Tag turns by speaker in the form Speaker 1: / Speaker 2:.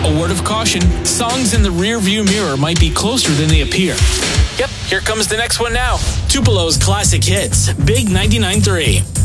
Speaker 1: A word of caution, songs in the rear view mirror might be closer than they appear. Yep, here comes the next one now. Tupelo's classic hits, Big 99.3.